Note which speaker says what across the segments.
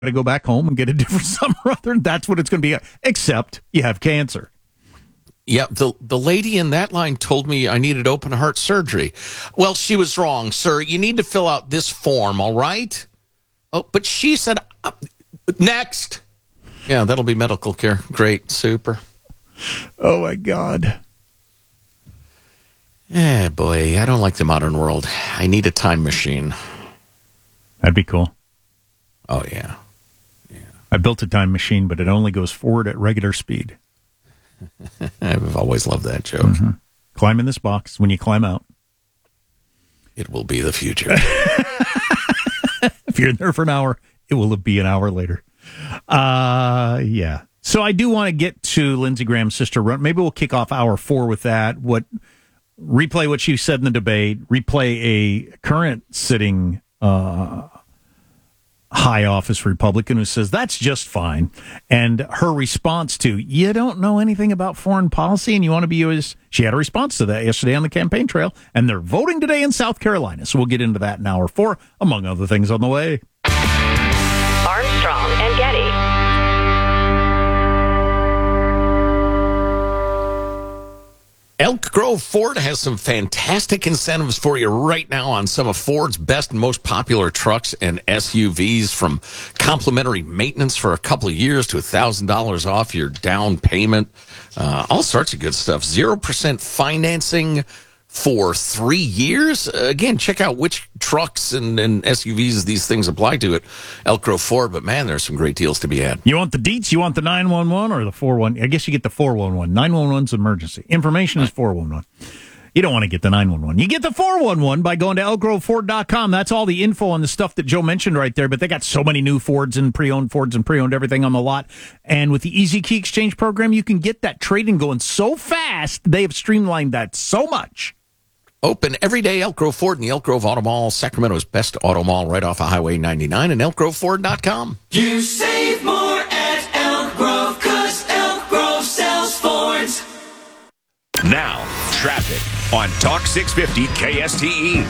Speaker 1: to go back home and get a different something or other. That's what it's going to be, except you have cancer.
Speaker 2: Yeah, the lady in that line told me I needed open heart surgery. Well, she was wrong, sir. You need to fill out this form, all right? Oh, but she said, next. Yeah, that'll be medical care. Great, super.
Speaker 1: Oh, my God.
Speaker 2: Eh, boy, I don't like the modern world. I need a time machine.
Speaker 1: That'd be cool.
Speaker 2: Oh, yeah.
Speaker 1: I built a time machine, but it only goes forward at regular speed.
Speaker 2: I've always loved that joke.
Speaker 1: Mm-hmm. Climb in this box. When you climb out,
Speaker 2: it will be the future.
Speaker 1: If you're in there for an hour, it will be an hour later. Yeah. So I do want to get to Lindsey Graham's sister run. Maybe we'll kick off hour 4 with that. Replay what she said in the debate. Replay a current sitting high office Republican who says that's just fine. And her response to, you don't know anything about foreign policy and you want to be U.S. She had a response to that yesterday on the campaign trail, and they're voting today in South Carolina. So we'll get into that in hour 4, among other things on the way.
Speaker 3: Armstrong and Getty.
Speaker 2: Elk Grove Ford has some fantastic incentives for you right now on some of Ford's best and most popular trucks and SUVs, from complimentary maintenance for a couple of years to $1,000 off your down payment. All sorts of good stuff. 0% financing for 3 years. Again, check out which trucks and SUVs these things apply to at Elk Grove Ford. But, man, there's some great deals to be had.
Speaker 1: You want the deets? You want the 911 or the 411? I guess you get the 411. 911's emergency. Information is 411. You don't want to get the 911. You get the 411 by going to elkgroveford.com. That's all the info on the stuff that Joe mentioned right there. But they got so many new Fords and pre-owned everything on the lot. And with the Easy Key Exchange program, you can get that trade-in going so fast. They have streamlined that so much.
Speaker 2: Open every day, Elk Grove Ford in the Elk Grove Auto Mall, Sacramento's best auto mall right off of Highway 99, and elkgroveford.com.
Speaker 4: You save more at Elk Grove, 'cause Elk Grove sells Fords.
Speaker 5: Now, traffic on Talk 650 KSTE.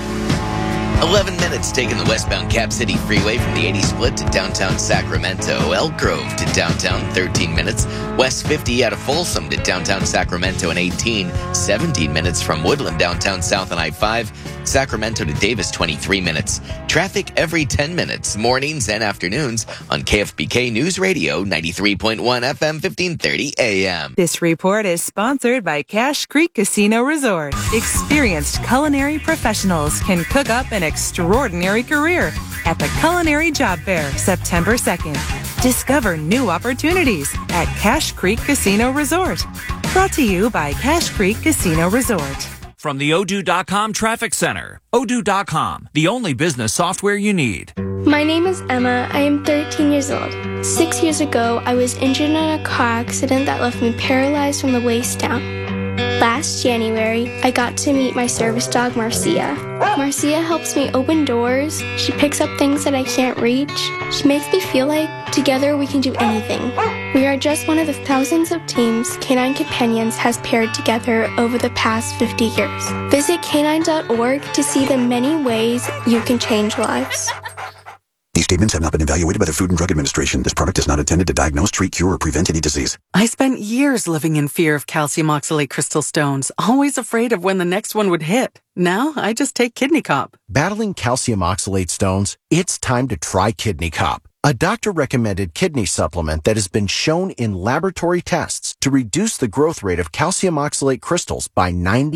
Speaker 6: 11 minutes taking the westbound Cap City Freeway from the 80 split to downtown Sacramento. Elk Grove to downtown, 13 minutes. West 50 out of Folsom to downtown Sacramento in 18. 17 minutes from Woodland downtown south on I-5. Sacramento to Davis, 23 minutes. Traffic every 10 minutes, mornings and afternoons on KFBK News Radio, 93.1 FM, 1530 AM.
Speaker 7: This report is sponsored by Cache Creek Casino Resort. Experienced culinary professionals can cook up an extraordinary career at the Culinary Job Fair, September 2nd. Discover new opportunities at Cache Creek Casino Resort. Brought to you by Cache Creek Casino Resort.
Speaker 8: From the Odoo.com Traffic Center. Odoo.com, the only business software you need.
Speaker 9: My name is Emma. I am 13 years old. 6 years ago, I was injured in a car accident that left me paralyzed from the waist down. Last January, I got to meet my service dog, Marcia. Marcia helps me open doors. She picks up things that I can't reach. She makes me feel like together we can do anything. We are just one of the thousands of teams Canine Companions has paired together over the past 50 years. Visit canine.org to see the many ways you can change lives.
Speaker 10: These statements have not been evaluated by the Food and Drug Administration. This product is not intended to diagnose, treat, cure, or prevent any disease.
Speaker 11: I spent years living in fear of calcium oxalate crystal stones, always afraid of when the next one would hit. Now, I just take Kidney Cop.
Speaker 12: Battling calcium oxalate stones? It's time to try Kidney Cop, a doctor-recommended kidney supplement that has been shown in laboratory tests to reduce the growth rate of calcium oxalate crystals by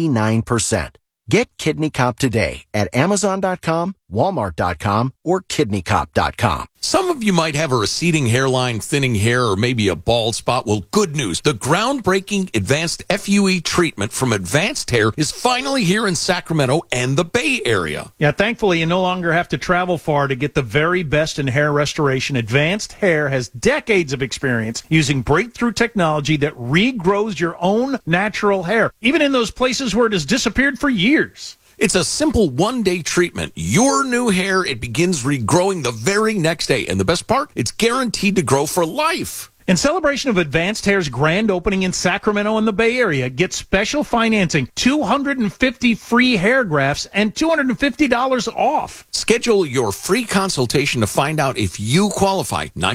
Speaker 12: 99%. Get Kidney Cop today at Amazon.com, Walmart.com, or KidneyCop.com.
Speaker 2: Some of you might have a receding hairline, thinning hair, or maybe a bald spot. Well, good news. The groundbreaking advanced FUE treatment from Advanced Hair is finally here in Sacramento and the Bay Area.
Speaker 1: Yeah, thankfully, you no longer have to travel far to get the very best in hair restoration. Advanced Hair has decades of experience using breakthrough technology that regrows your own natural hair, even in those places where it has disappeared for years.
Speaker 2: It's a simple one-day treatment. Your new hair, it begins regrowing the very next day. And the best part, it's guaranteed to grow for life.
Speaker 1: In celebration of Advanced Hair's grand opening in Sacramento and the Bay Area, get special financing, 250 free hair grafts, and $250 off.
Speaker 2: Schedule your free consultation to find out if you qualify.